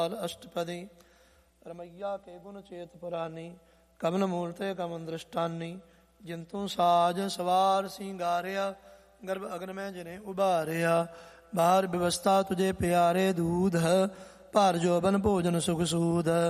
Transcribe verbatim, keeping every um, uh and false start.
अष्टपदी रमैया के गुण चेत पुरानी कमन मूलते कमन दृष्टानी जिंतु साज सवार सिंगारिया गर्भ अग्न में जिन्हें उबारिया बाहर व्यवस्था तुझे प्यारे दूध भार जोबन भोजन सुख सूद